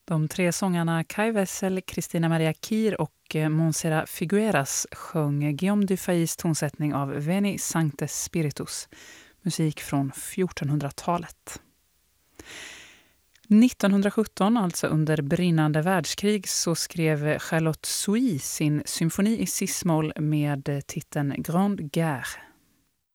De tre sångarna Kai Wessel, Christina Maria Kir och Montserrat Figueras sjöng Guillaume Dufay's tonsättning av Veni Sancte Spiritus, musik från 1400-talet. 1917, alltså under brinnande världskrig, så skrev Charlotte Souy sin symfoni i cis-moll med titeln Grande Guerre.